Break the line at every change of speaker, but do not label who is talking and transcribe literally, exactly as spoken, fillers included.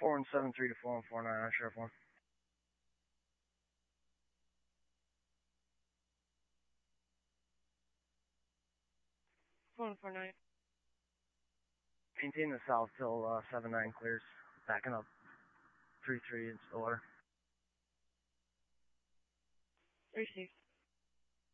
four one seven three to four one four nine on Sheriff one.
four one four nine.
Maintain the south till uh, seven nine clears. Backing up three three into the water.
Received.